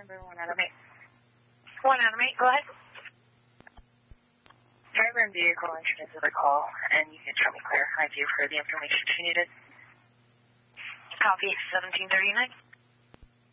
number 1 out of 8. 1 out of 8, go ahead. Driver and vehicle entered into the call, and you can show me clear. I do for the information she needed. Copy, 1739.